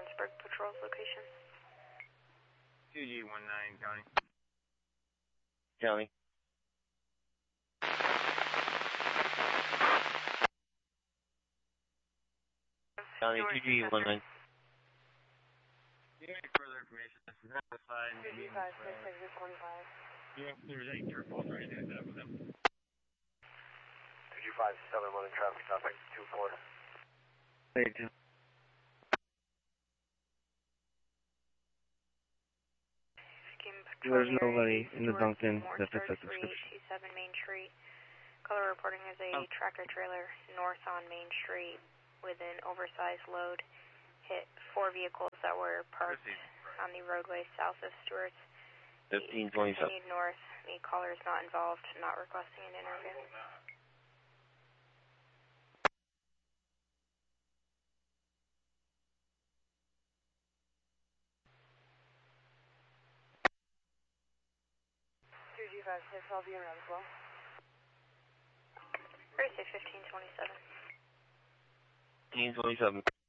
Lawrenceburg Patrol's location. 2G19, County. County. County 2G19. Do you have any further information? This is not the side. 2G5625. Do you know if there's any air calls or anything like that with them? 2G57 in traffic, topic 24. Thank you. There's nobody in the Duncan that fits that description. 327 Main Street. Color reporting is a tractor trailer north on Main Street with an oversized load. Hit 4 vehicles that were parked on the roadway south of Stewart's. 1527. Continued north. The caller is not involved, not requesting an interview. I'll be around as well. 36 1527. 1527.